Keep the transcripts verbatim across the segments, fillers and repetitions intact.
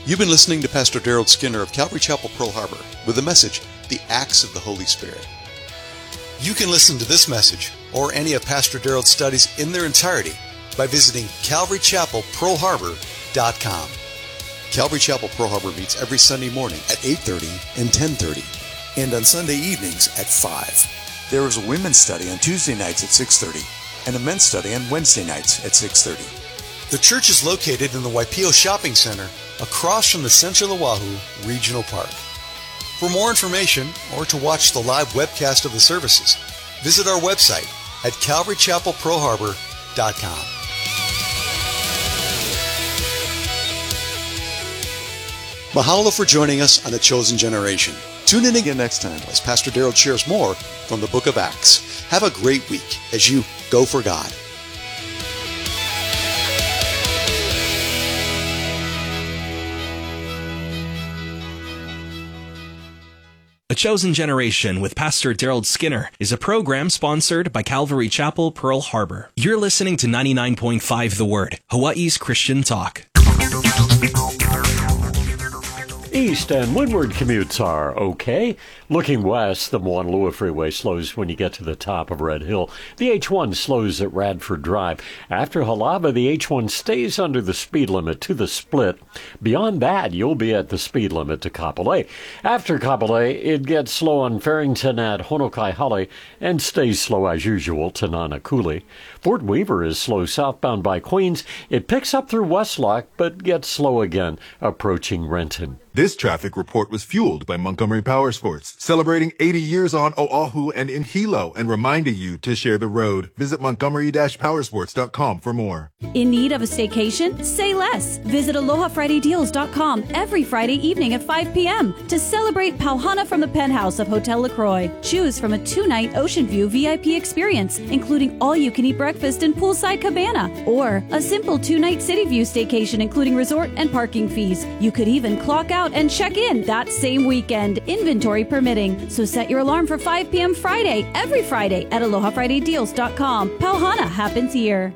You've been listening to Pastor Daryl Skinner of Calvary Chapel, Pearl Harbor, with the message, The Acts of the Holy Spirit. You can listen to this message or any of Pastor Daryl's studies in their entirety by visiting calvary chapel pearl harbor dot com. Calvary Chapel Pearl Harbor meets every Sunday morning at eight thirty and ten thirty, and on Sunday evenings at five. There is a women's study on Tuesday nights at six thirty and a men's study on Wednesday nights at six thirty. The church is located in the Waipio Shopping Center across from the Central Oahu Regional Park. For more information or to watch the live webcast of the services, visit our website at calvary chapel pearl harbor dot com. Mahalo for joining us on The Chosen Generation. Tune in again next time as Pastor Daryl shares more from the book of Acts. Have a great week as you go for God. The Chosen Generation with Pastor Daryl Skinner is a program sponsored by Calvary Chapel, Pearl Harbor. You're listening to ninety-nine point five The Word, Hawaii's Christian talk. East and windward commutes are okay. Looking west, the Moanalua Freeway slows when you get to the top of Red Hill. The H one slows at Radford Drive. After Halava, the H one stays under the speed limit to the split. Beyond that, you'll be at the speed limit to Kapolei. After Kapolei, it gets slow on Farrington at Honokaihale and stays slow as usual to Nanakuli. Fort Weaver is slow southbound by Queens. It picks up through Westlock, but gets slow again approaching Renton. This traffic report was fueled by Montgomery Power Sports, celebrating eighty years on Oahu and in Hilo and reminding you to share the road. Visit montgomery dash powersports dot com for more. In need of a staycation? Say less. Visit aloha friday deals dot com every Friday evening at five p.m. to celebrate Pauhana from the penthouse of Hotel LaCroix. Choose from a two-night Ocean View V I P experience, including all-you-can-eat breakfast and poolside cabana, or a simple two-night City View staycation, including resort and parking fees. You could even clock out and check in that same weekend, inventory permitting. So set your alarm for five p.m. Friday, every Friday at aloha friday deals dot com. Pauhana happens here.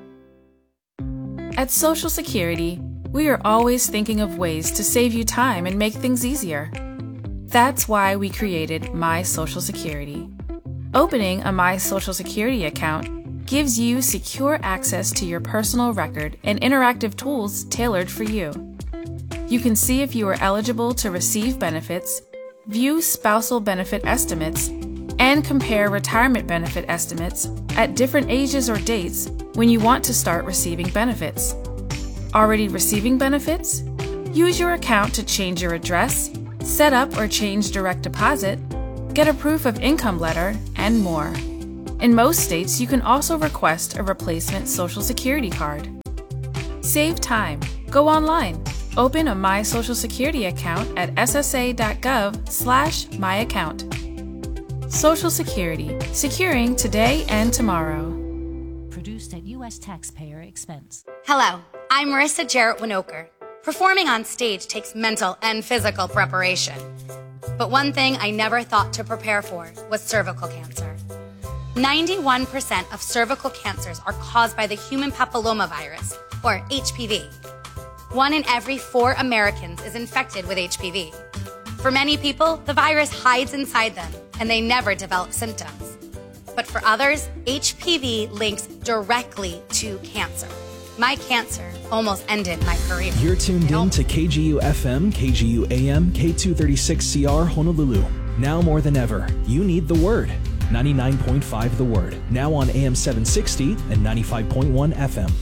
At Social Security, we are always thinking of ways to save you time and make things easier. That's why we created My Social Security. Opening a My Social Security account gives you secure access to your personal record and interactive tools tailored for you. You can see if you are eligible to receive benefits, view spousal benefit estimates, and compare retirement benefit estimates at different ages or dates when you want to start receiving benefits. Already receiving benefits? Use your account to change your address, set up or change direct deposit, get a proof of income letter, and more. In most states, you can also request a replacement Social Security card. Save time. Go online. Open a My Social Security account at s s a dot gov slash my account. Social Security, securing today and tomorrow. Produced at U S taxpayer expense. Hello, I'm Marissa Jarrett Winoker. Performing on stage takes mental and physical preparation. But one thing I never thought to prepare for was cervical cancer. ninety-one percent of cervical cancers are caused by the human papillomavirus, or H P V. One in every four Americans is infected with H P V. For many people, the virus hides inside them and they never develop symptoms. But for others, H P V links directly to cancer. My cancer almost ended my career. You're tuned in to K G U F M, K G U A M, K two thirty-six C R Honolulu. Now more than ever, you need the Word. ninety-nine point five The Word. Now on A M seven sixty and ninety-five point one F M.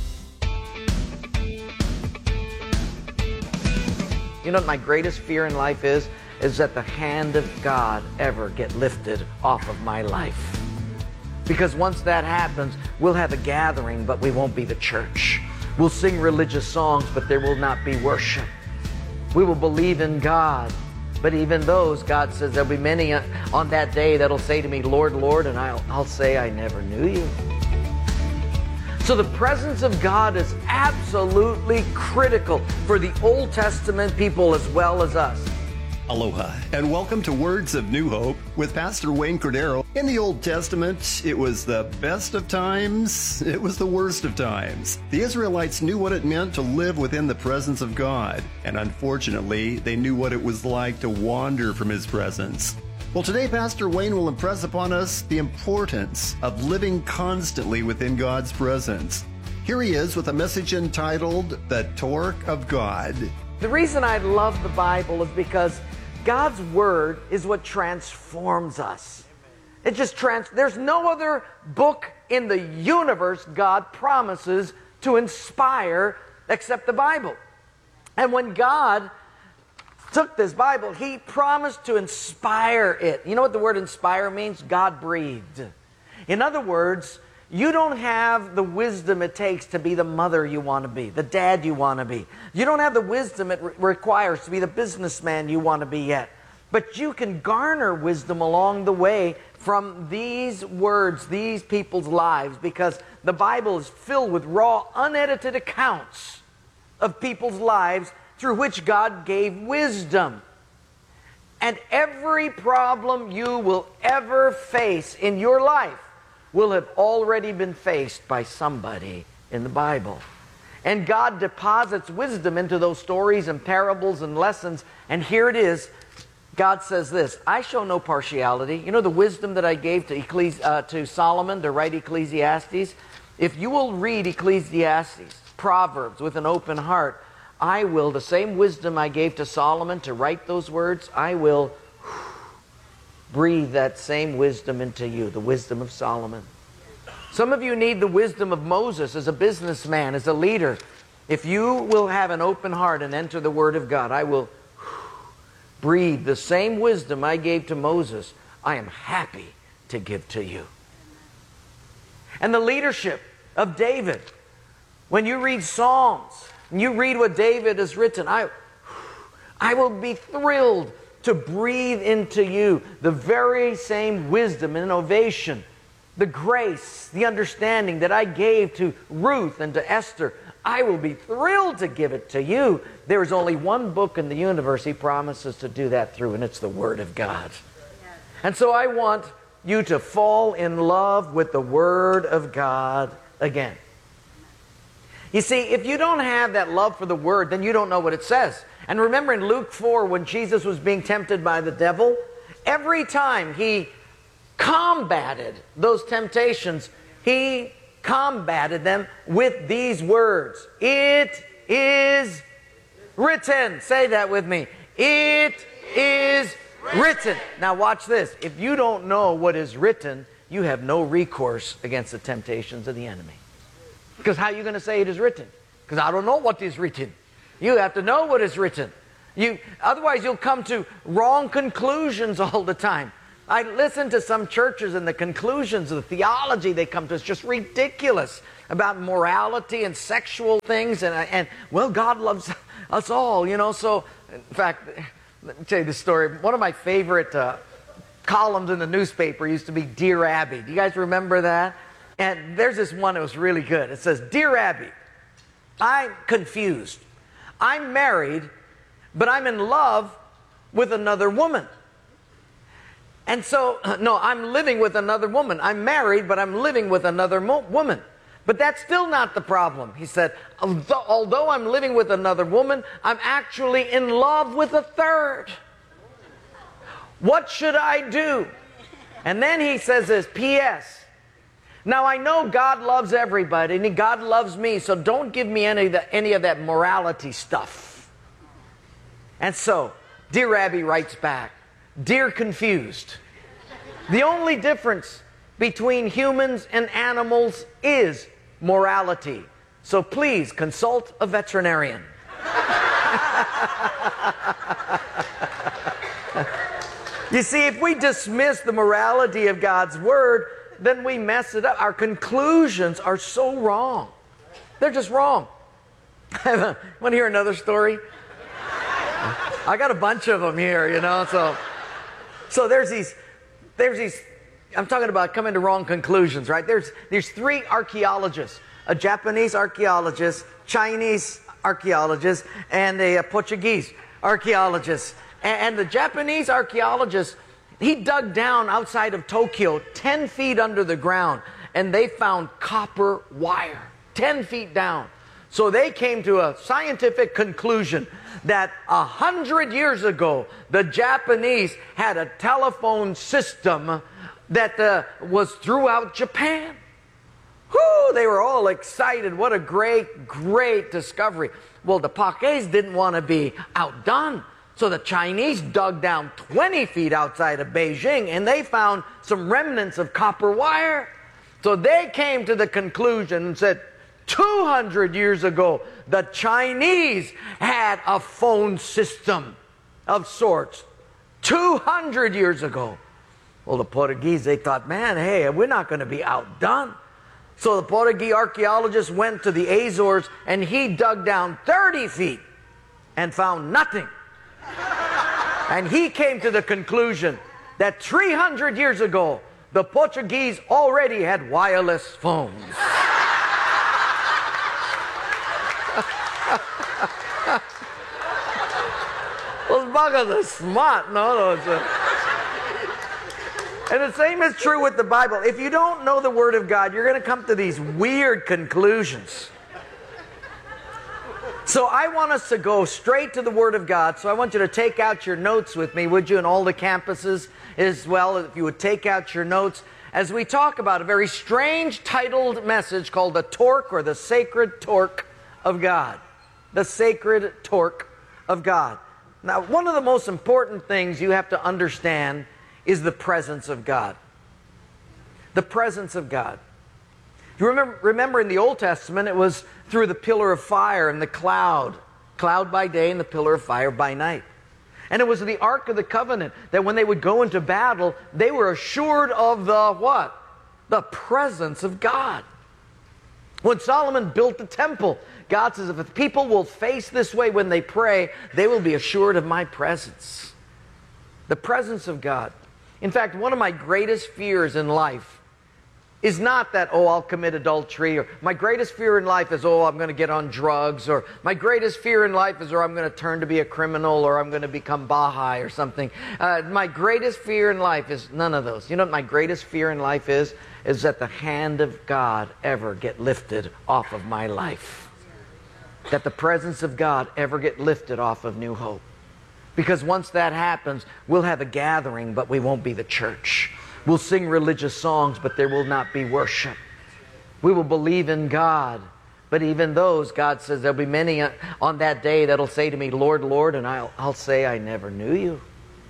You know what my greatest fear in life is? Is that the hand of God ever get lifted off of my life. Because once that happens, we'll have a gathering, but we won't be the church. We'll sing religious songs, but there will not be worship. We will believe in God, but even those, God says, there'll be many on that day that'll say to me, Lord, Lord, and I'll, I'll say, I never knew you. So the presence of God is absolutely critical for the Old Testament people as well as us. Aloha, and welcome to Words of New Hope with Pastor Wayne Cordero. In the Old Testament, it was the best of times, it was the worst of times. The Israelites knew what it meant to live within the presence of God, and unfortunately, they knew what it was like to wander from His presence. Well, today, Pastor Wayne will impress upon us the importance of living constantly within God's presence. Here he is with a message entitled, The Torque of God. The reason I love the Bible is because God's Word is what transforms us. It just trans. There's no other book in the universe God promises to inspire except the Bible. And when God took this Bible, He promised to inspire it. You know what the word inspire means? God breathed. In other words, you don't have the wisdom it takes to be the mother you want to be, the dad you want to be. You don't have the wisdom it re- requires to be the businessman you want to be yet. But you can garner wisdom along the way from these words, these people's lives, because the Bible is filled with raw, unedited accounts of people's lives through which God gave wisdom. And every problem you will ever face in your life will have already been faced by somebody in the Bible. And God deposits wisdom into those stories and parables and lessons. And here it is. God says this, I show no partiality. You know the wisdom that I gave to, Ecclesi- uh, to Solomon to write Ecclesiastes? If you will read Ecclesiastes, Proverbs, with an open heart, I will, the same wisdom I gave to Solomon to write those words, I will breathe that same wisdom into you, the wisdom of Solomon. Some of you need the wisdom of Moses as a businessman, as a leader. If you will have an open heart and enter the Word of God, I will breathe the same wisdom I gave to Moses, I am happy to give to you. And the leadership of David, when you read Psalms, and you read what David has written, I, I will be thrilled to breathe into you the very same wisdom and innovation, the grace, the understanding that I gave to Ruth and to Esther. I will be thrilled to give it to you. There is only one book in the universe He promises to do that through, and it's the Word of God. And so I want you to fall in love with the Word of God again. You see, if you don't have that love for the Word, then you don't know what it says. And remember in Luke four, when Jesus was being tempted by the devil, every time He combated those temptations, He combated them with these words. It is written. Say that with me. It is written. Now watch this. If you don't know what is written, you have no recourse against the temptations of the enemy. Because how are you going to say it is written? Because I don't know what is written. You have to know what is written. You, otherwise you'll come to wrong conclusions all the time. I listen to some churches and the conclusions of the theology they come to is just ridiculous about morality and sexual things. And, and well, God loves us all, you know. So, in fact, let me tell you this story. One of my favorite uh, columns in the newspaper used to be Dear Abby. Do you guys remember that? And there's this one that was really good. It says, Dear Abby, I'm confused. I'm married, but I'm in love with another woman. And so, no, I'm living with another woman. I'm married, but I'm living with another mo- woman. But that's still not the problem. He said, although, although I'm living with another woman, I'm actually in love with a third. What should I do? And then he says this, P S Now I know God loves everybody, and God loves me, so don't give me any of, the, any of that morality stuff. And so, Dear Abby writes back, Dear Confused, the only difference between humans and animals is morality. So please consult a veterinarian. You see, if we dismiss the morality of God's Word, then we mess it up. Our conclusions are so wrong. They're just wrong. Want to hear another story? I got a bunch of them here, you know. So, so there's these, there's these. I'm talking about coming to wrong conclusions, right? There's there's three archaeologists: a Japanese archaeologist, Chinese archaeologist, and a, a Portuguese archaeologist. And the Japanese archaeologist, he dug down outside of Tokyo ten feet under the ground, and they found copper wire ten feet down. So they came to a scientific conclusion that a hundred years ago, the Japanese had a telephone system that uh, was throughout Japan. Whoo, they were all excited. What a great, great discovery. Well, the Pakis didn't want to be outdone. So the Chinese dug down twenty feet outside of Beijing, and they found some remnants of copper wire. So they came to the conclusion and said, two hundred years ago, the Chinese had a phone system of sorts. two hundred years ago. Well, the Portuguese, they thought, man, hey, we're not going to be outdone. So the Portuguese archaeologist went to the Azores, and he dug down thirty feet and found nothing. And he came to the conclusion that three hundred years ago, the Portuguese already had wireless phones. Those buggers are smart, no? Those are... And the same is true with the Bible. If you don't know the Word of God, you're going to come to these weird conclusions. So I want us to go straight to the Word of God. So I want you to take out your notes with me, would you, in all the campuses as well, if you would take out your notes, as we talk about a very strange titled message called the Torque, or the Sacred Torque of God. The Sacred Torque of God. Now, one of the most important things you have to understand is the presence of God. The presence of God. You remember, remember in the Old Testament, it was through the pillar of fire and the cloud. Cloud by day and the pillar of fire by night. And it was the Ark of the Covenant that when they would go into battle, they were assured of the what? The presence of God. When Solomon built the temple, God says, if the people will face this way when they pray, they will be assured of my presence. The presence of God. In fact, one of my greatest fears in life is not that, oh, I'll commit adultery, or my greatest fear in life is, oh, I'm going to get on drugs, or my greatest fear in life is, or I'm going to turn to be a criminal, or I'm going to become Baha'i or something. Uh, my greatest fear in life is none of those. You know what my greatest fear in life is? Is that the hand of God ever get lifted off of my life. That the presence of God ever get lifted off of New Hope. Because once that happens, we'll have a gathering, but we won't be the church. We'll sing religious songs, but there will not be worship. We will believe in God, but even those, God says, there'll be many on that day that'll say to me, Lord, Lord, and I'll, I'll say, I never knew you.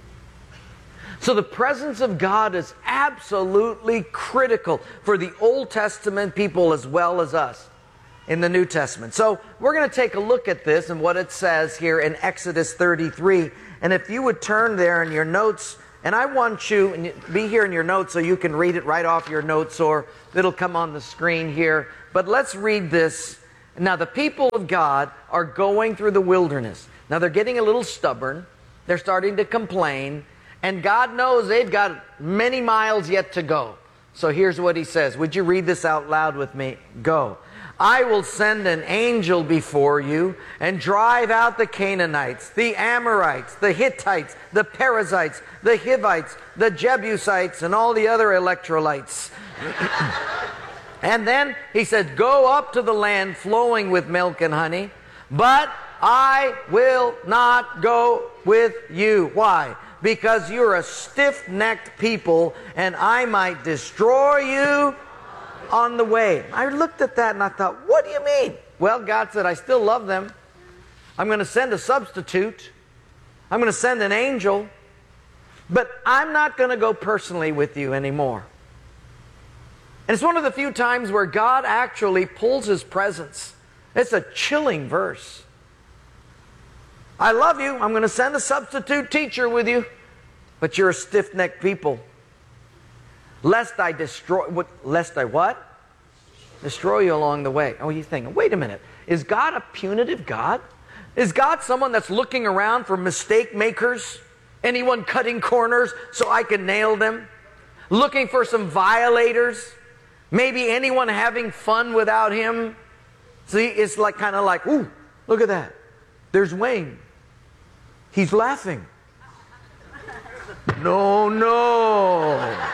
So the presence of God is absolutely critical for the Old Testament people as well as us in the New Testament. So we're going to take a look at this and what it says here in Exodus thirty-three. And if you would turn there in your notes, and I want you, and be here in your notes so you can read it right off your notes, or it'll come on the screen here. But let's read this. Now the people of God are going through the wilderness. Now they're getting a little stubborn. They're starting to complain. And God knows they've got many miles yet to go. So here's what He says. Would you read this out loud with me? Go. I will send an angel before you and drive out the Canaanites, the Amorites, the Hittites, the Perizzites, the Hivites, the Jebusites, and all the other electrolytes. And then He said, go up to the land flowing with milk and honey, but I will not go with you. Why? Because you're a stiff-necked people, and I might destroy you on the way. I looked at that and I thought, what do you mean? Well, God said, I still love them. I'm going to send a substitute. I'm going to send an angel. But I'm not going to go personally with you anymore. And it's one of the few times where God actually pulls His presence. It's a chilling verse. I love you. I'm going to send a substitute teacher with you. But you're a stiff-necked people. Lest I destroy, what, lest I what? Destroy you along the way. Oh, you're thinking, wait a minute. Is God a punitive God? Is God someone that's looking around for mistake makers? Anyone cutting corners so I can nail them? Looking for some violators? Maybe anyone having fun without Him? See, it's like kind of like, ooh, look at that. There's Wayne. He's laughing. No, no.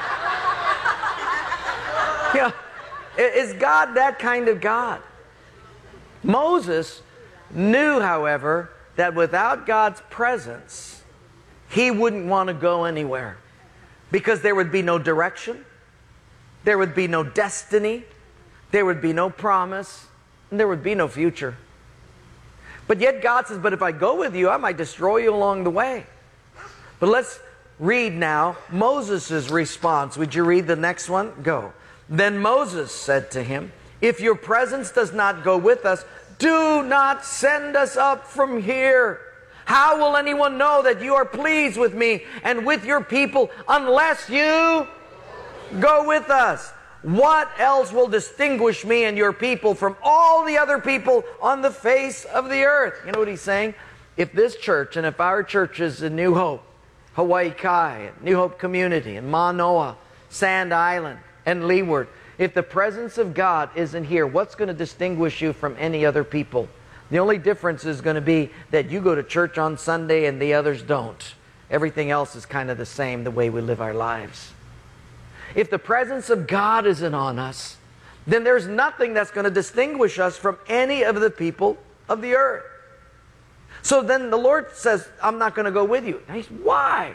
Yeah, is God that kind of God? Moses knew, however, that without God's presence, he wouldn't want to go anywhere, because there would be no direction, there would be no destiny, there would be no promise, and there would be no future. But yet God says, but if I go with you, I might destroy you along the way. But let's read now Moses' response. Would you read the next one? Go. Then Moses said to him, if your presence does not go with us, do not send us up from here. How will anyone know that you are pleased with me and with your people unless you go with us? What else will distinguish me and your people from all the other people on the face of the earth? You know what he's saying? If this church, and if our churches in New Hope, Hawaii Kai, New Hope Community, and Manoa, Sand Island, and Leeward, if the presence of God isn't here, what's going to distinguish you from any other people? The only difference is going to be that you go to church on Sunday and the others don't. Everything else is kind of the same, the way we live our lives. If the presence of God isn't on us, then there's nothing that's going to distinguish us from any of the people of the earth. So then the Lord says, I'm not going to go with you. And he's, why?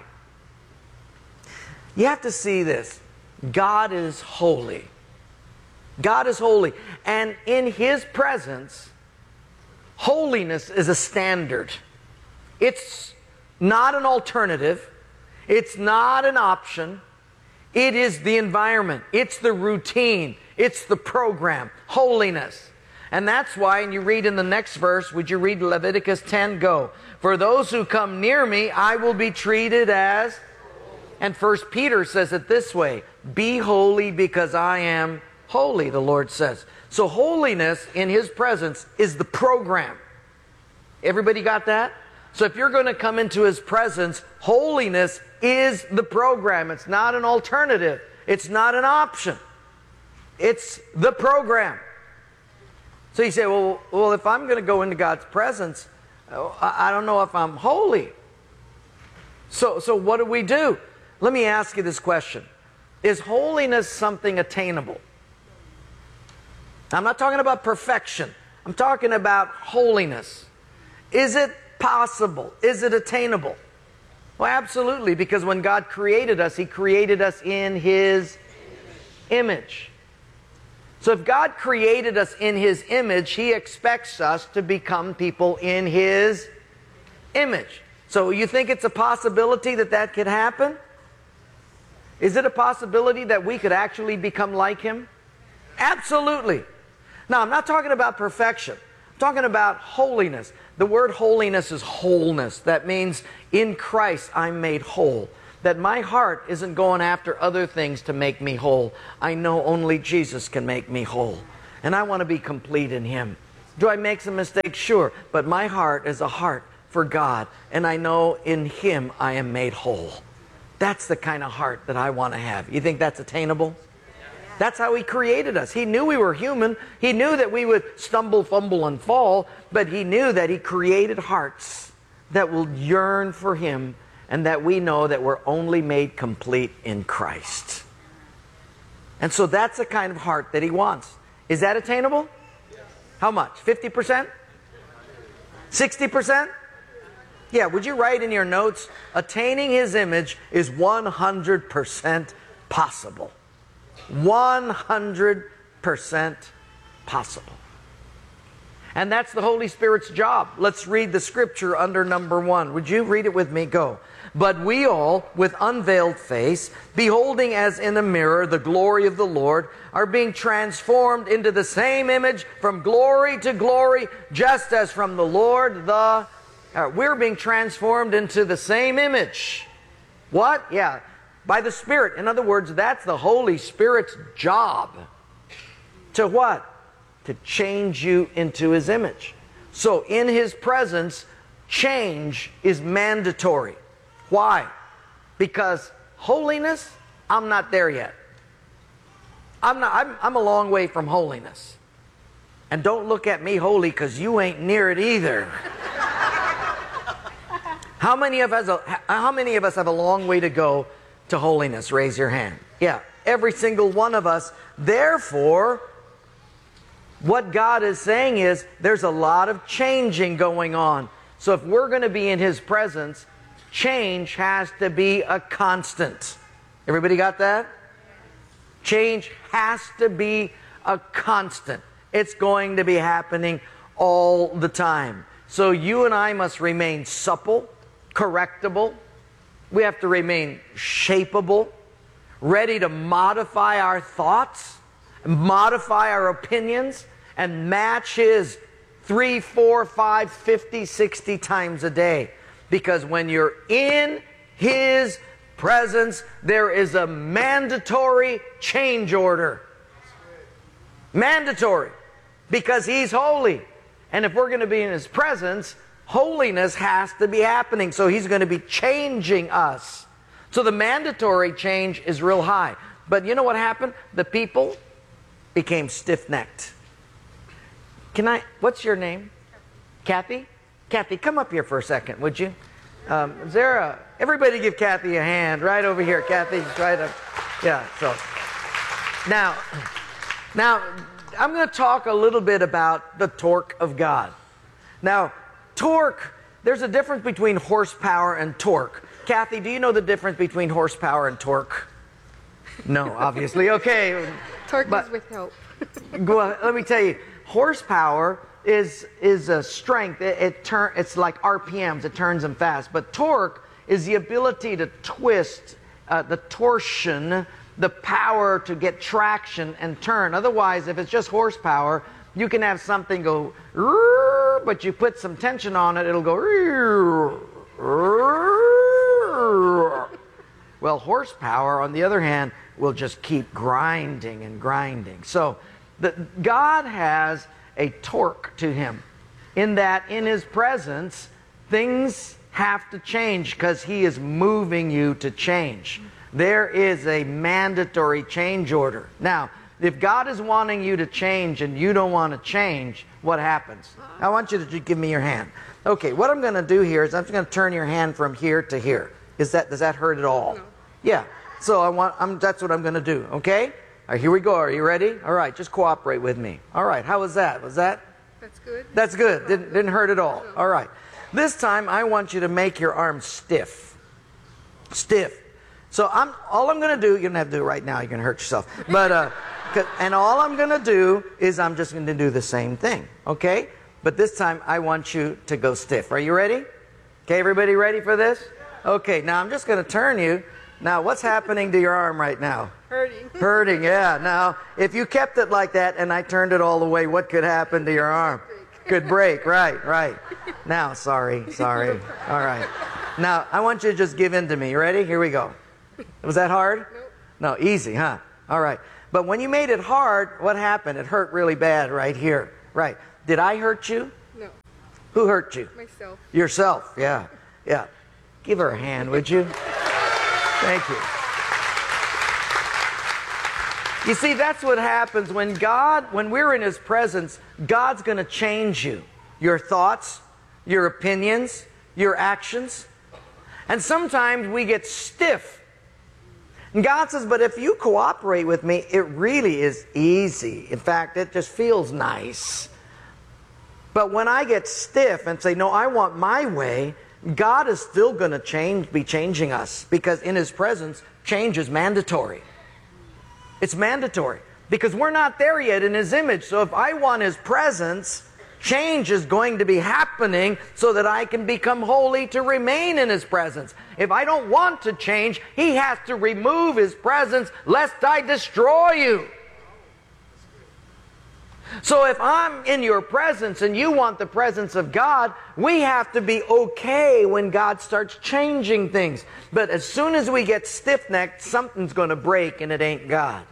You have to see this. God is holy. God is holy. And in His presence, holiness is a standard. It's not an alternative. It's not an option. It is the environment. It's the routine. It's the program. Holiness. And that's why, and you read in the next verse, would you read Leviticus ten? Go. For those who come near me, I will be treated as... And First Peter says it this way, be holy because I am holy, the Lord says. So holiness in His presence is the program. Everybody got that? So if you're going to come into His presence, holiness is the program. It's not an alternative. It's not an option. It's the program. So you say, well, well if I'm going to go into God's presence, I don't know if I'm holy. So, so what do we do? Let me ask you this question. Is holiness something attainable? I'm not talking about perfection. I'm talking about holiness. Is it possible? Is it attainable? Well, absolutely, because when God created us, He created us in His image. So if God created us in His image, He expects us to become people in His image. So you think it's a possibility that that could happen? Is it a possibility that we could actually become like Him? Absolutely. Now, I'm not talking about perfection. I'm talking about holiness. The word holiness is wholeness. That means in Christ I'm made whole. That my heart isn't going after other things to make me whole. I know only Jesus can make me whole. And I want to be complete in Him. Do I make some mistakes? Sure. But my heart is a heart for God. And I know in Him I am made whole. That's the kind of heart that I want to have. You think that's attainable? That's how He created us. He knew we were human. He knew that we would stumble, fumble, and fall. But He knew that He created hearts that will yearn for Him, and that we know that we're only made complete in Christ. And so that's the kind of heart that He wants. Is that attainable? How much? fifty percent? sixty percent? Yeah, would you write in your notes, attaining His image is one hundred percent possible. one hundred percent possible. And that's the Holy Spirit's job. Let's read the scripture under number one. Would you read it with me? Go. But we all, with unveiled face, beholding as in a mirror the glory of the Lord, are being transformed into the same image from glory to glory, just as from the Lord the... Uh, we're being transformed into the same image. What? Yeah, by the Spirit. In other words, that's the Holy Spirit's job. To what? To change you into His image. So in His presence, change is mandatory. Why? Because holiness, I'm not there yet. I'm not. I'm, I'm a long way from holiness. And don't look at me holy, because you ain't near it either. How many of us, how many of us have a long way to go to holiness? Raise your hand. Yeah, every single one of us. Therefore, what God is saying is there's a lot of changing going on. So if we're going to be in His presence, change has to be a constant. Everybody got that? Change has to be a constant. It's going to be happening all the time. So you and I must remain supple, correctable. We have to remain shapeable, ready to modify our thoughts, modify our opinions, and match His three, four, five, fifty, sixty times a day. Because when you're in His presence, there is a mandatory change order. Mandatory. Because He's holy. And if we're going to be in His presence, holiness has to be happening. So He's going to be changing us. So the mandatory change is real high. But you know what happened? The people became stiff-necked. Can I, what's your name? Kathy? Kathy, come up here for a second, would you? Um, is there a, everybody give Kathy a hand right over here. Kathy, right up. Yeah, so. Now, now, I'm going to talk a little bit about the torque of God. Now, torque, there's a difference between horsepower and torque. Kathy, do you know the difference between horsepower and torque? No, obviously. Okay. Torque but, is with help. Well, let me tell you, horsepower is is a strength. It, it turn. It's like R P Ms. It turns them fast. But torque is the ability to twist, uh, the torsion, the power to get traction and turn. Otherwise, if it's just horsepower, you can have something go, but you put some tension on it, it'll go. Well, horsepower, on the other hand, will just keep grinding and grinding. So, the, God has a torque to Him, in that in His presence, things have to change because He is moving you to change. There is a mandatory change order. Now, if God is wanting you to change and you don't want to change, what happens? I want you to give me your hand. Okay, what I'm going to do here is I'm just going to turn your hand from here to here. Is that, does that hurt at all? No. Yeah. So I want, I'm, that's what I'm going to do, okay? All right, here we go. Are you ready? All right, just cooperate with me. All right, how was that? Was that? That's good. That's good. Didn't, didn't hurt at all. All right. This time I want you to make your arms stiff. Stiff. So I'm, all I'm going to do, you don't have to do it right now, you're going to hurt yourself. But, uh, and all I'm going to do is I'm just going to do the same thing, okay? But this time I want you to go stiff. Are you ready? Okay, everybody ready for this? Okay, now I'm just going to turn you. Now, what's happening to your arm right now? Hurting. Hurting, yeah. Now, if you kept it like that and I turned it all the way, what could happen to your arm? Could break, right, right. Now, sorry, sorry. All right. Now, I want you to just give in to me. You ready? Here we go. Was that hard? Nope. No, easy, huh? All right. But when you made it hard, what happened? It hurt really bad right here. Right. Did I hurt you? No. Who hurt you? Myself. Yourself, yeah. Yeah. Give her a hand, would you? Thank you. You see, that's what happens when God, when we're in His presence, God's going to change you. Your thoughts, your opinions, your actions. And sometimes we get stiff. And God says, but if you cooperate with me, it really is easy. In fact, it just feels nice. But when I get stiff and say, no, I want my way, God is still going to change, be changing us. Because in His presence, change is mandatory. It's mandatory. Because we're not there yet in His image. So if I want His presence, change is going to be happening so that I can become holy to remain in His presence. If I don't want to change, He has to remove His presence lest I destroy you. So if I'm in your presence and you want the presence of God, we have to be okay when God starts changing things. But as soon as we get stiff-necked, something's going to break and it ain't God.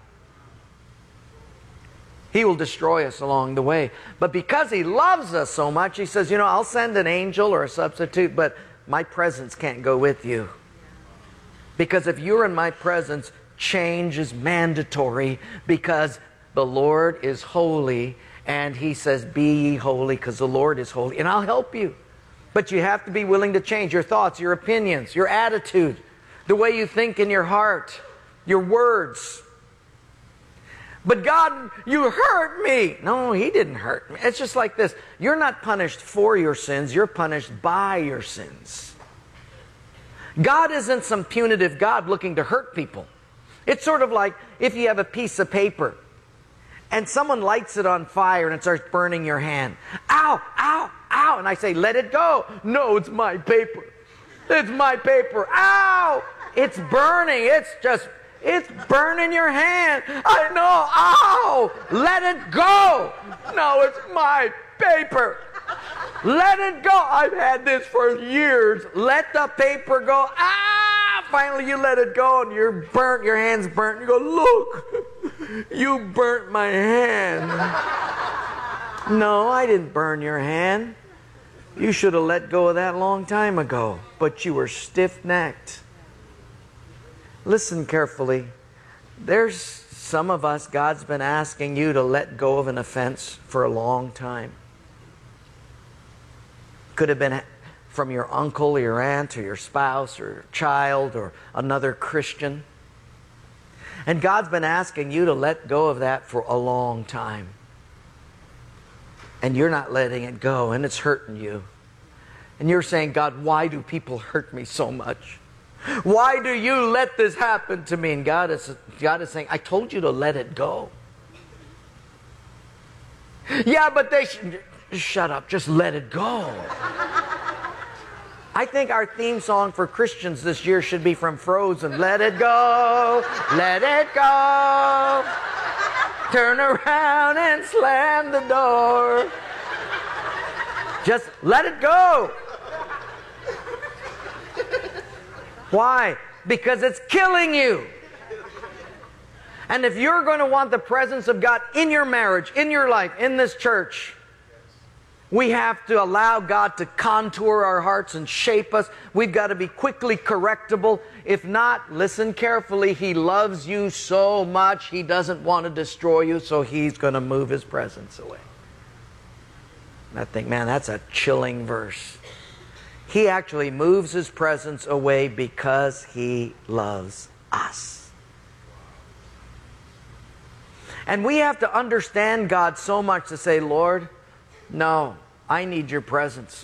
He will destroy us along the way. But because He loves us so much, He says, you know, I'll send an angel or a substitute, but my presence can't go with you. Because if you're in my presence, change is mandatory because the Lord is holy, and He says, be ye holy, because the Lord is holy. And I'll help you. But you have to be willing to change your thoughts, your opinions, your attitude, the way you think in your heart, your words. But God, you hurt me. No, He didn't hurt me. It's just like this. You're not punished for your sins. You're punished by your sins. God isn't some punitive God looking to hurt people. It's sort of like if you have a piece of paper and someone lights it on fire and it starts burning your hand. Ow, ow, ow. And I say, let it go. No, it's my paper. It's my paper. Ow! It's burning. It's just... It's burning your hand. I know. Ow! Let it go. No, it's my paper. Let it go. I've had this for years. Let the paper go. Ah! Finally you let it go and you're burnt. Your hand's burnt. You go, look. You burnt my hand. No, I didn't burn your hand. You should have let go of that a long time ago. But you were stiff-necked. Listen carefully. There's some of us, God's been asking you to let go of an offense for a long time. Could have been from your uncle or your aunt or your spouse or your child or another Christian. And God's been asking you to let go of that for a long time. And you're not letting it go and it's hurting you. And you're saying, God, why do people hurt me so much? Why do you let this happen to me? And God is, God is saying, I told you to let it go. Yeah, but they should... Shut up. Just let it go. I think our theme song for Christians this year should be from Frozen. Let it go. Let it go. Turn around and slam the door. Just let it go. Why? Because it's killing you. And if you're going to want the presence of God in your marriage, in your life, in this church, we have to allow God to contour our hearts and shape us. We've got to be quickly correctable. If not, listen carefully. He loves you so much, He doesn't want to destroy you, so He's going to move His presence away. And I think, man, that's a chilling verse. He actually moves His presence away because He loves us. And we have to understand God so much to say, Lord, no, I need your presence.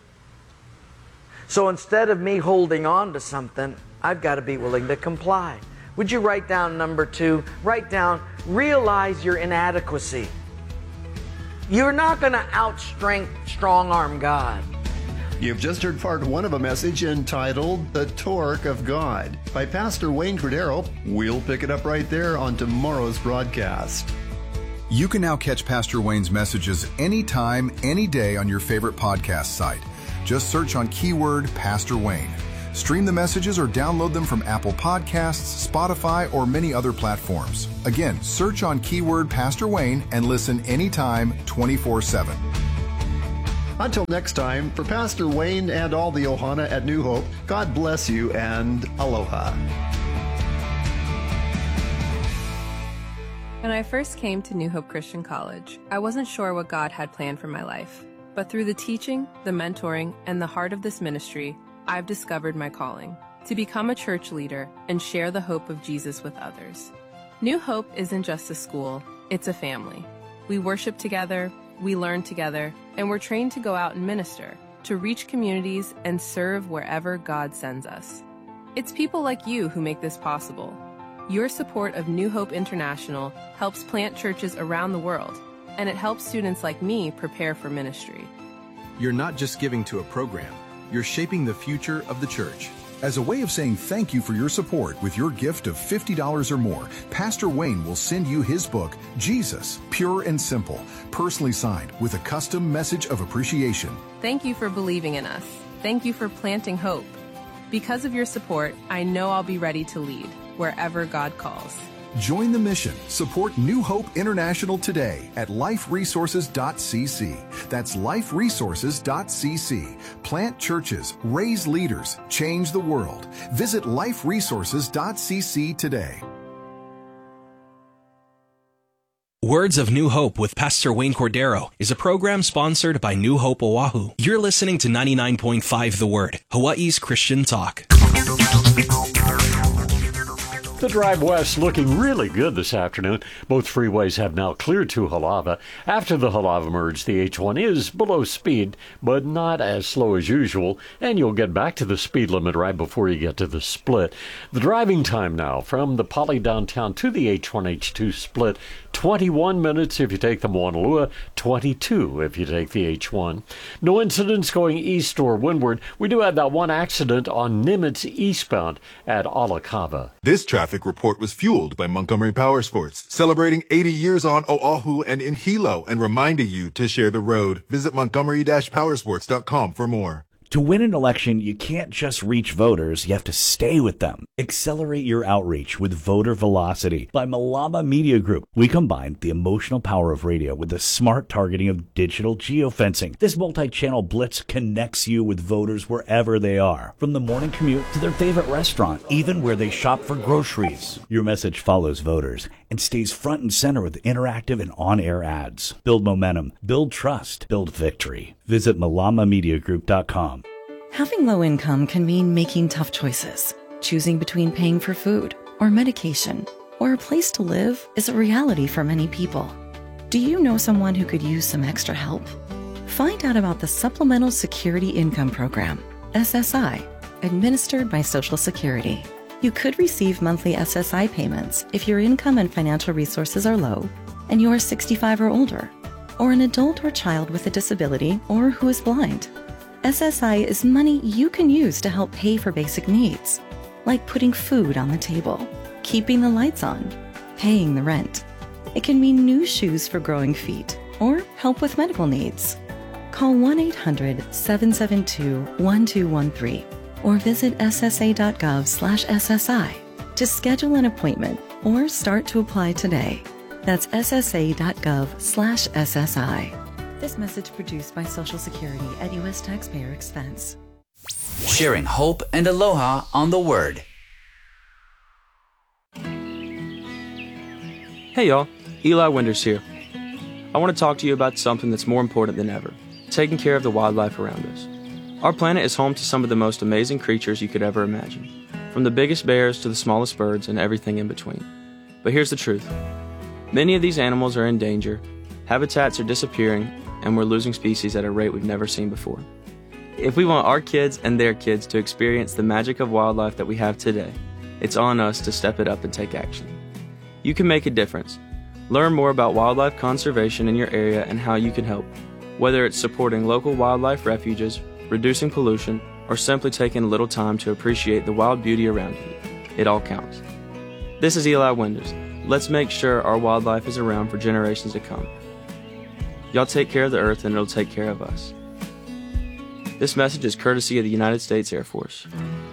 So instead of me holding on to something, I've got to be willing to comply. Would you write down number two? Write down, realize your inadequacy. You're not going to outstrength, strong-arm God. You've just heard part one of a message entitled The Torque of God by Pastor Wayne Cordero. We'll pick it up right there on tomorrow's broadcast. You can now catch Pastor Wayne's messages anytime, any day on your favorite podcast site. Just search on keyword Pastor Wayne. Stream the messages or download them from Apple Podcasts, Spotify, or many other platforms. Again, search on keyword Pastor Wayne and listen anytime, twenty-four seven. Until next time, for Pastor Wayne and all the Ohana at New Hope, God bless you and aloha. When I first came to New Hope Christian College, I wasn't sure what God had planned for my life. But through the teaching, the mentoring, and the heart of this ministry, I've discovered my calling to become a church leader and share the hope of Jesus with others. New Hope isn't just a school, it's a family. We worship together, we learn together, and we're trained to go out and minister, to reach communities and serve wherever God sends us. It's people like you who make this possible. Your support of New Hope International helps plant churches around the world, and it helps students like me prepare for ministry. You're not just giving to a program, you're shaping the future of the church. As a way of saying thank you for your support with your gift of fifty dollars or more, Pastor Wayne will send you his book, Jesus, Pure and Simple, personally signed with a custom message of appreciation. Thank you for believing in us. Thank you for planting hope. Because of your support, I know I'll be ready to lead wherever God calls. Join the mission. Support New Hope International today at life resources dot c c. That's life resources dot c c. Plant churches, raise leaders, change the world. Visit life resources dot c c today. Words of New Hope with Pastor Wayne Cordero is a program sponsored by New Hope Oahu. You're listening to ninety-nine point five The Word, Hawaii's Christian talk. The drive west looking really good this afternoon. Both freeways have now cleared to Halava. After the Halava merge, the H one is below speed, but not as slow as usual, and you'll get back to the speed limit right before you get to the split. The driving time now from the Poly downtown to the H one H two split, twenty-one minutes if you take the Moanalua, twenty-two if you take the H one. No incidents going east or windward. We do have that one accident on Nimitz eastbound at Alakava. This traffic report was fueled by Montgomery Power Sports, celebrating eighty years on Oahu and in Hilo, and reminding you to share the road. Visit montgomery dash powersports dot com for more. To win an election, you can't just reach voters, you have to stay with them. Accelerate your outreach with Voter Velocity by Malama Media Group. We combine the emotional power of radio with the smart targeting of digital geofencing. This multi-channel blitz connects you with voters wherever they are, from the morning commute to their favorite restaurant, even where they shop for groceries. Your message follows voters and stays front and center with interactive and on-air ads. Build momentum, build trust, build victory. Visit malama media group dot com. Having low income can mean making tough choices. Choosing between paying for food or medication or a place to live is a reality for many people. Do you know someone who could use some extra help? Find out about the Supplemental Security Income Program, S S I, administered by Social Security. You could receive monthly S S I payments if your income and financial resources are low and you are sixty-five or older, or an adult or child with a disability or who is blind. S S I is money you can use to help pay for basic needs, like putting food on the table, keeping the lights on, paying the rent. It can mean new shoes for growing feet or help with medical needs. Call one eight hundred seven seven two one two one three or visit s s a dot gov slash S S I to schedule an appointment or start to apply today. That's s s a dot gov slash S S I. This message produced by Social Security at U S taxpayer expense. Sharing hope and aloha on the Word. Hey y'all, Eli Winders here. I want to talk to you about something that's more important than ever, taking care of the wildlife around us. Our planet is home to some of the most amazing creatures you could ever imagine, from the biggest bears to the smallest birds and everything in between. But here's the truth. Many of these animals are in danger, habitats are disappearing, and we're losing species at a rate we've never seen before. If we want our kids and their kids to experience the magic of wildlife that we have today, it's on us to step it up and take action. You can make a difference. Learn more about wildlife conservation in your area and how you can help, whether it's supporting local wildlife refuges, reducing pollution, or simply taking a little time to appreciate the wild beauty around you. It all counts. This is Eli Winders. Let's make sure our wildlife is around for generations to come. Y'all take care of the earth and it'll take care of us. This message is courtesy of the United States Air Force.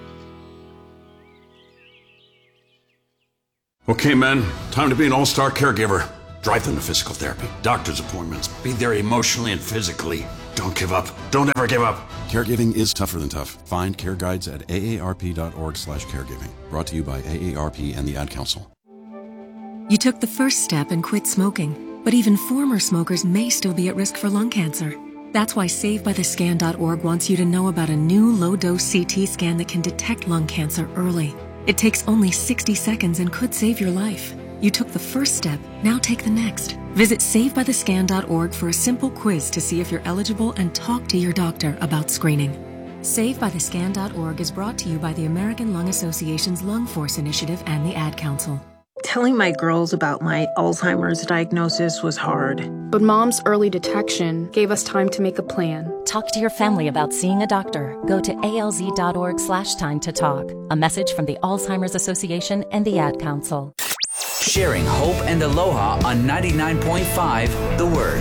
Okay, men, time to be an all-star caregiver. Drive them to physical therapy, doctor's appointments, be there emotionally and physically. Don't give up. Don't ever give up. Caregiving is tougher than tough. Find care guides at a a r p dot org slash caregiving. Brought to you by A A R P and the Ad Council. You took the first step and quit smoking, but even former smokers may still be at risk for lung cancer. That's why save by the scan dot org wants you to know about a new low-dose C T scan that can detect lung cancer early. It takes only sixty seconds and could save your life. You took the first step, now take the next. Visit save by the scan dot org for a simple quiz to see if you're eligible and talk to your doctor about screening. save by the scan dot org is brought to you by the American Lung Association's Lung Force Initiative and the Ad Council. Telling my girls about my Alzheimer's diagnosis was hard. But Mom's early detection gave us time to make a plan. Talk to your family about seeing a doctor. Go to A L Z dot org slash time to talk. A message from the Alzheimer's Association and the Ad Council. Sharing hope and aloha on ninety-nine point five The Word.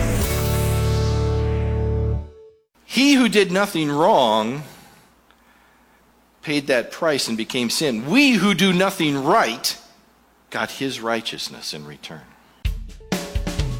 He who did nothing wrong paid that price and became sin. We who do nothing right got his righteousness in return.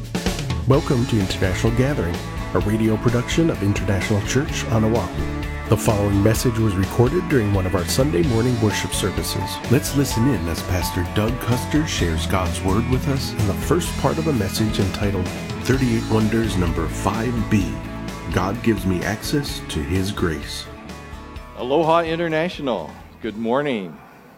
Welcome to International Gathering, a radio production of International Church on Oahu. The following message was recorded during one of our Sunday morning worship services. Let's listen in as Pastor Doug Custer shares God's Word with us in the first part of a message entitled thirty-eight Wonders number five B, God Gives Me Access to His Grace. Aloha International, good morning.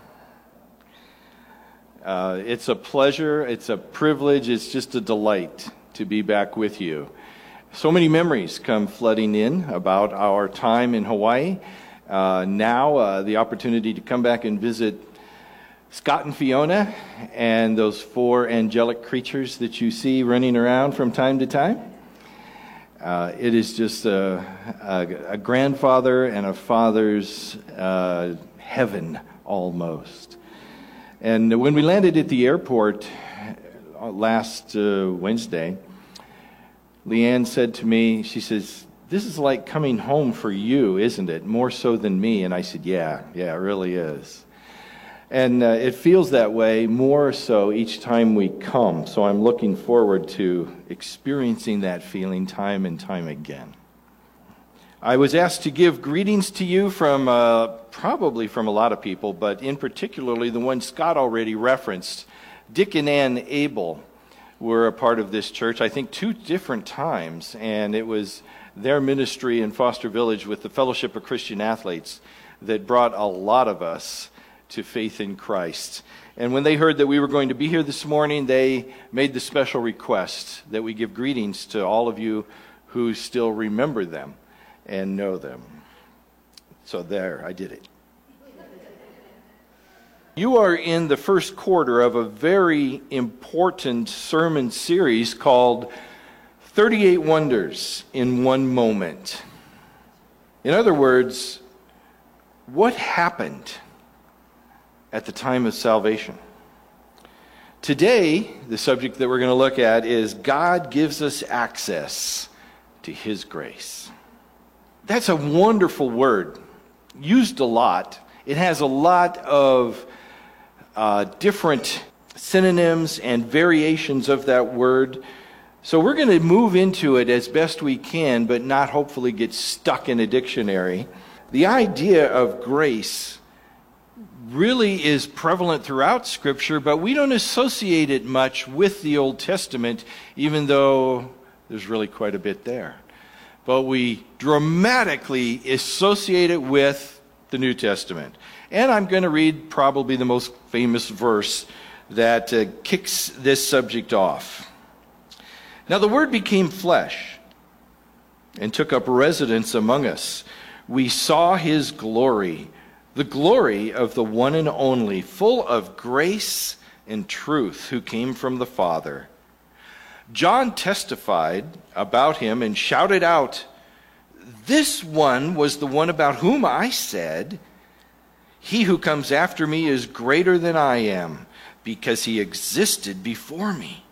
Uh, it's a pleasure, it's a privilege, it's just a delight to be back with you. So many memories come flooding in about our time in Hawaii. Uh, now, uh, the opportunity to come back and visit Scott and Fiona and those four angelic creatures that you see running around from time to time. Uh, it is just a, a, a grandfather and a father's uh, heaven almost. And when we landed at the airport last uh, Wednesday, Leanne said to me, she says, "This is like coming home for you, isn't it? More so than me." And I said, yeah, yeah, it really is. And uh, it feels that way more so each time we come. So I'm looking forward to experiencing that feeling time and time again. I was asked to give greetings to you from, uh, probably from a lot of people, but in particularly the one Scott already referenced, Dick and Ann Abel. Were a part of this church, I think, two different times, and it was their ministry in Foster Village with the Fellowship of Christian Athletes that brought a lot of us to faith in Christ. And when they heard that we were going to be here this morning, they made the special request that we give greetings to all of you who still remember them and know them. So there, I did it. You are in the first quarter of a very important sermon series called thirty-eight Wonders in One Moment. In other words, what happened at the time of salvation? Today, the subject that we're going to look at is God gives us access to His grace. That's a wonderful word, used a lot. It has a lot of Uh, different synonyms and variations of that word. So we're going to move into it as best we can, but not hopefully get stuck in a dictionary. The idea of grace really is prevalent throughout Scripture, but we don't associate it much with the Old Testament, even though there's really quite a bit there. But we dramatically associate it with the New Testament. And I'm going to read probably the most famous verse that uh, kicks this subject off. Now the Word became flesh and took up residence among us. We saw His glory, the glory of the one and only, full of grace and truth, who came from the Father. John testified about Him and shouted out, "This one was the one about whom I said, 'He who comes after me is greater than I am, because he existed before me.'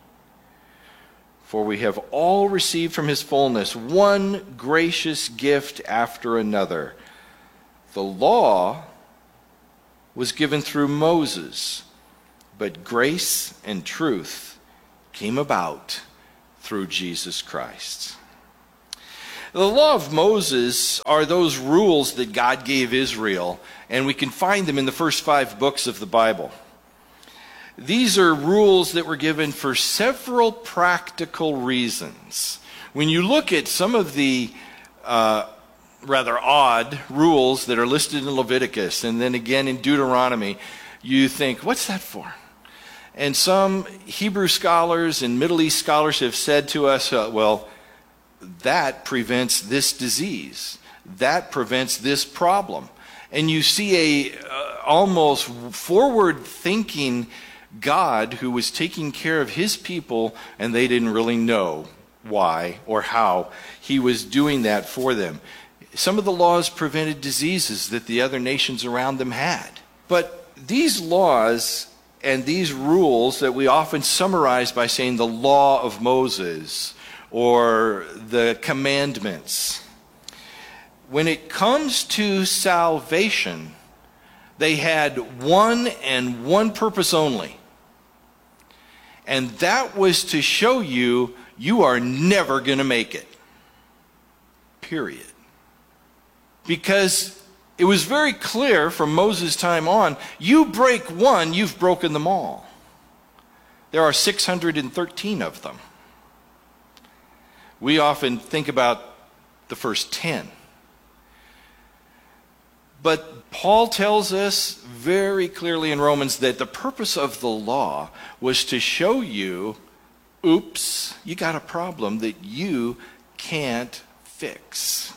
For we have all received from His fullness one gracious gift after another. The law was given through Moses, but grace and truth came about through Jesus Christ." The law of Moses are those rules that God gave Israel, and we can find them in the first five books of the Bible. These are rules that were given for several practical reasons. When you look at some of the uh, rather odd rules that are listed in Leviticus and then again in Deuteronomy, you think, what's that for? And some Hebrew scholars and Middle East scholars have said to us, uh, well, that prevents this disease. That prevents this problem. And you see a uh, almost forward-thinking God who was taking care of His people, and they didn't really know why or how He was doing that for them. Some of the laws prevented diseases that the other nations around them had. But these laws and these rules that we often summarize by saying the law of Moses or the commandments, when it comes to salvation, they had one and one purpose only. And that was to show you, you are never going to make it. Period. because it was very clear from Moses' time on, you break one, you've broken them all. There are six hundred thirteen of them. We often think about the first ten. But Paul tells us very clearly in Romans that the purpose of the law was to show you, oops, you got a problem that you can't fix.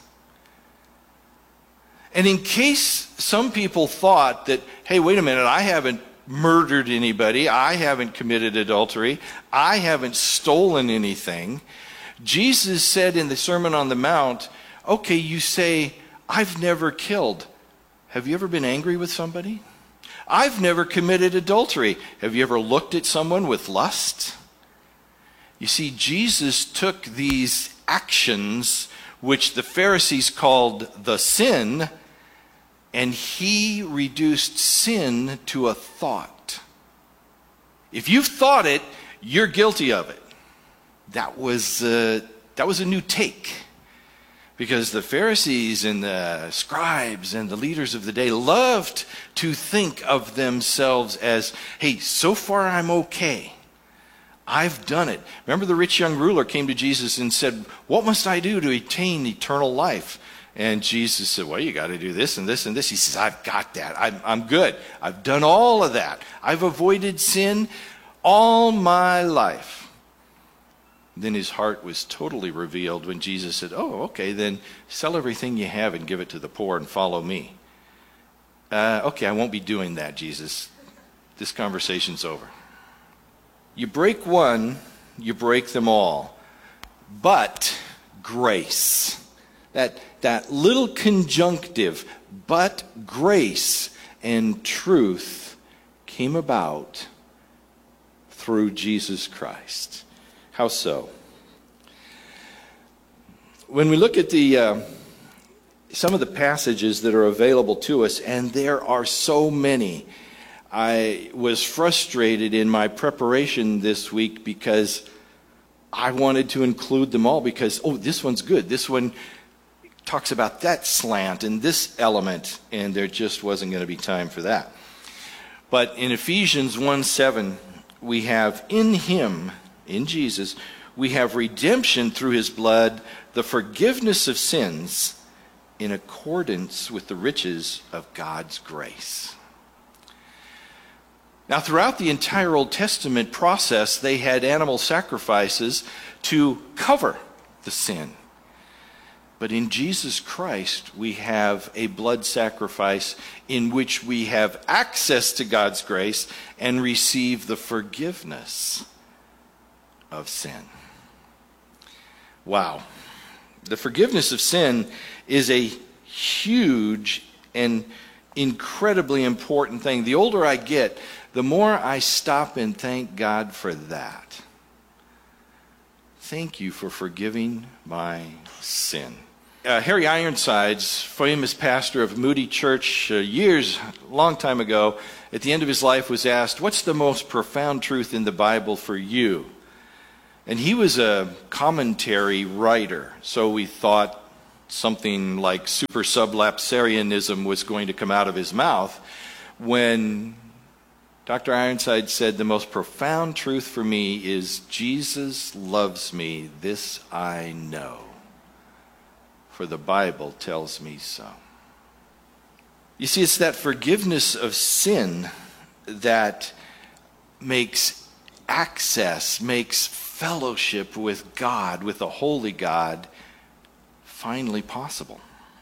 And in case some people thought that, hey, wait a minute, I haven't murdered anybody, I haven't committed adultery, I haven't stolen anything, Jesus said in the Sermon on the Mount, okay, you say, I've never killed. Have you ever been angry with somebody? I've never committed adultery. Have you ever looked at someone with lust? You see, Jesus took these actions, which the Pharisees called the sin, and he reduced sin to a thought. If you've thought it, you're guilty of it. That was, uh, that was a new take. Because the Pharisees and the scribes and the leaders of the day loved to think of themselves as, hey, so far I'm okay. I've done it. Remember the rich young ruler came to Jesus and said, what must I do to attain eternal life? And Jesus said, well, you got to do this and this and this. He says, I've got that. I'm, I'm good. I've done all of that. I've avoided sin all my life. Then his heart was totally revealed when Jesus said, oh, okay, then sell everything you have and give it to the poor and follow me. Uh, okay, I won't be doing that, Jesus. This conversation's over. You break one, you break them all. But grace, that, that little conjunctive, but grace and truth came about through Jesus Christ. How so? When we look at the uh, some of the passages that are available to us, and there are so many, I was frustrated in my preparation this week because I wanted to include them all because, oh, this one's good. This one talks about that slant and this element, and there just wasn't going to be time for that. But in Ephesians one seven, we have in him, in Jesus, we have redemption through his blood, the forgiveness of sins in accordance with the riches of God's grace. Now, throughout the entire Old Testament process, they had animal sacrifices to cover the sin. But in Jesus Christ, we have a blood sacrifice in which we have access to God's grace and receive the forgiveness of sin. Wow. The forgiveness of sin is a huge and incredibly important thing. The older I get, the more I stop and thank God for that. Thank you for forgiving my sin. Uh, Harry Ironsides, famous pastor of Moody Church uh, years, long time ago, at the end of his life was asked, what's the most profound truth in the Bible for you? And he was a commentary writer, so we thought something like super sublapsarianism was going to come out of his mouth when Doctor Ironside said, the most profound truth for me is Jesus loves me, this I know, for the Bible tells me so. You see, it's that forgiveness of sin that makes access, makes fellowship with God, with the holy God, finally possible.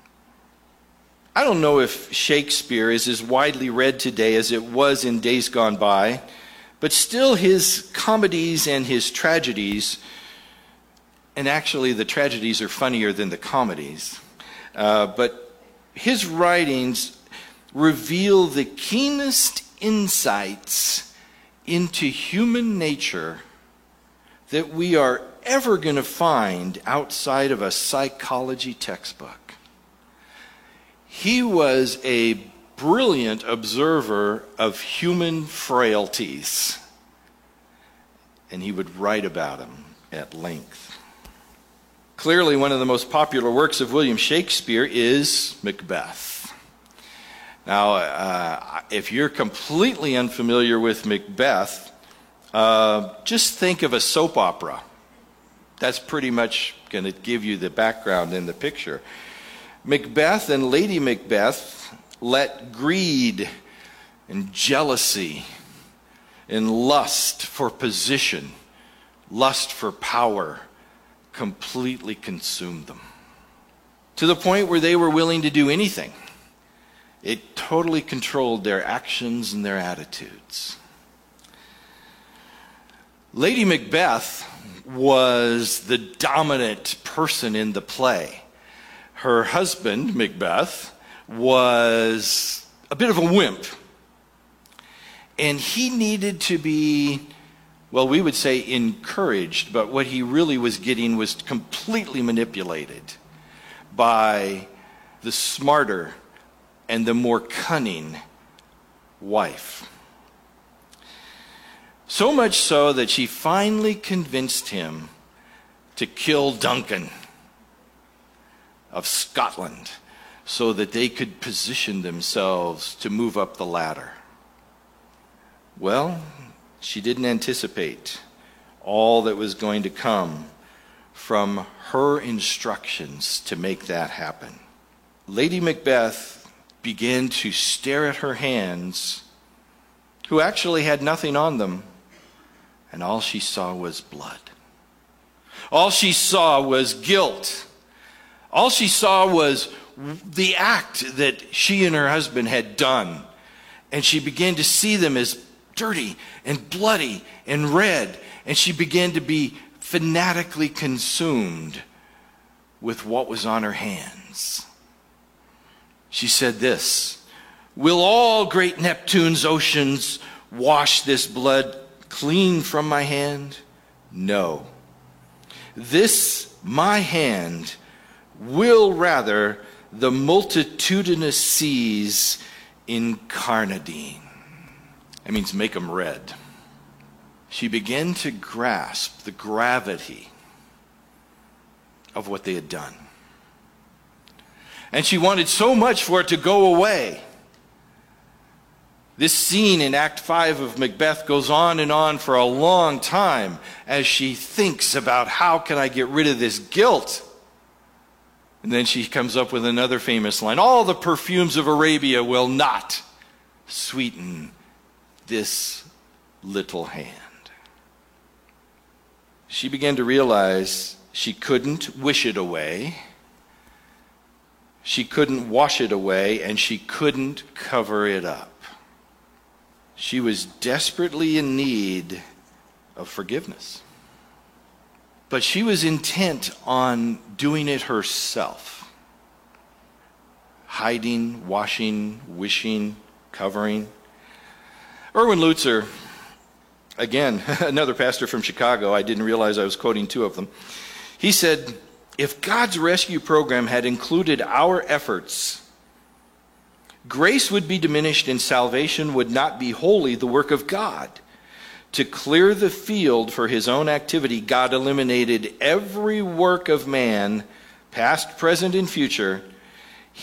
I don't know if Shakespeare is as widely read today as it was in days gone by, but still his comedies and his tragedies, and actually the tragedies are funnier than the comedies, uh, but his writings reveal the keenest insights into human nature that we are ever going to find outside of a psychology textbook. He was a brilliant observer of human frailties, and he would write about them at length. Clearly, one of the most popular works of William Shakespeare is Macbeth. Now, uh, if you're completely unfamiliar with Macbeth, uh, just think of a soap opera. That's pretty much going to give you the background and the picture. Macbeth and Lady Macbeth let greed and jealousy and lust for position, lust for power, completely consumed them. To the point where they were willing to do anything. It totally controlled their actions and their attitudes. Lady Macbeth was the dominant person in the play. Her husband, Macbeth, was a bit of a wimp. And he needed to be, well, we would say encouraged, but what he really was getting was completely manipulated by the smarter and the more cunning wife. So much so that she finally convinced him to kill Duncan of Scotland so that they could position themselves to move up the ladder. Well, she didn't anticipate all that was going to come from her instructions to make that happen. Lady Macbeth began to stare at her hands, who actually had nothing on them, and all she saw was blood. All she saw was guilt. All she saw was the act that she and her husband had done. And she began to see them as dirty and bloody and red. And she began to be fanatically consumed with what was on her hands. She said this, "Will all great Neptune's oceans wash this blood clean from my hand? No. This, my hand, will rather the multitudinous seas incarnadine." That means make them red. She began to grasp the gravity of what they had done. And she wanted so much for it to go away. This scene in Act five of Macbeth goes on and on for a long time as she thinks about how can I get rid of this guilt. And then she comes up with another famous line, "All the perfumes of Arabia will not sweeten this little hand." She began to realize she couldn't wish it away. She couldn't wash it away, and she couldn't cover it up. She was desperately in need of forgiveness. But she was intent on doing it herself. Hiding, washing, wishing, covering. Erwin Lutzer, again, another pastor from Chicago, I didn't realize I was quoting two of them. He said, "If God's rescue program had included our efforts, grace would be diminished and salvation would not be wholly the work of God. To clear the field for his own activity, God eliminated every work of man, past, present, and future,